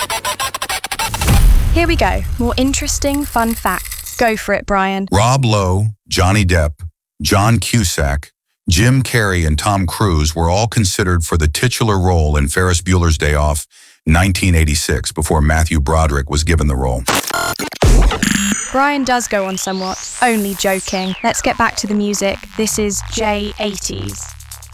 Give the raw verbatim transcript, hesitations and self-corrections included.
Here we go. More interesting, fun facts. Go for it, Brian. Rob Lowe, Johnny Depp, John Cusack, Jim Carrey, and Tom Cruise were all considered for the titular role in Ferris Bueller's Day Off, nineteen eighty-six, before Matthew Broderick was given the role. Brian does go on somewhat. Only joking. Let's get back to the music. This is J eighties.